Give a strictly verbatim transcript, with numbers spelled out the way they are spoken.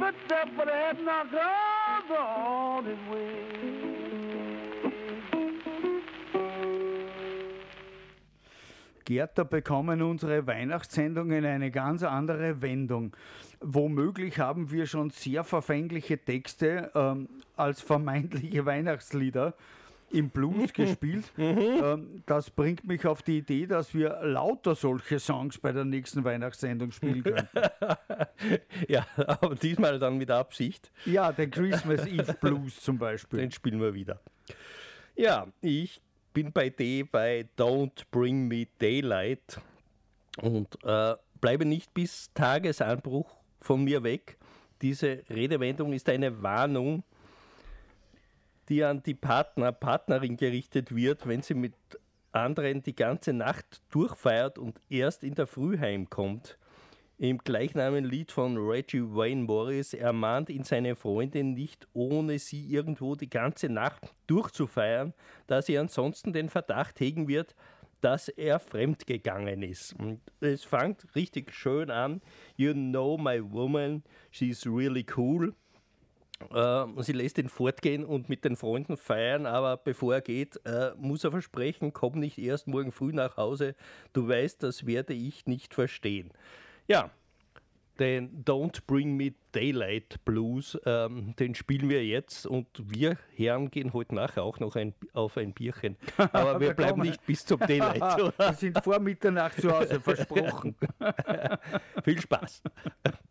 footstep but I have not gone the haunted way. Gerd, da bekommen unsere Weihnachtssendungen eine ganz andere Wendung. Womöglich haben wir schon sehr verfängliche Texte ähm, als vermeintliche Weihnachtslieder im Blues gespielt. Ähm, das bringt mich auf die Idee, dass wir lauter solche Songs bei der nächsten Weihnachtssendung spielen können. Ja, aber diesmal dann mit Absicht. Ja, den Christmas Eve Blues zum Beispiel. Den spielen wir wieder. Ja, ich bin bei D bei Don't Bring Me Daylight und äh, bleibe nicht bis Tagesanbruch von mir weg. Diese Redewendung ist eine Warnung, die an die Partner, Partnerin gerichtet wird, wenn sie mit anderen die ganze Nacht durchfeiert und erst in der Früh heimkommt. Im gleichnamigen Lied von Reggie Wayne Morris ermahnt ihn seine Freundin nicht, ohne sie irgendwo die ganze Nacht durchzufeiern, da sie ansonsten den Verdacht hegen wird, dass er fremdgegangen ist. Und es fängt richtig schön an. You know my woman, she's really cool. Uh, sie lässt ihn fortgehen und mit den Freunden feiern, aber bevor er geht, uh, muss er versprechen, komm nicht erst morgen früh nach Hause, du weißt, das werde ich nicht verstehen. Ja, den Don't Bring Me Daylight Blues, ähm, den spielen wir jetzt und wir Herren gehen heute nachher auch noch ein, auf ein Bierchen. Aber wir bleiben nicht bis zum Daylight. Wir sind vor Mitternacht zu Hause, versprochen. Viel Spaß.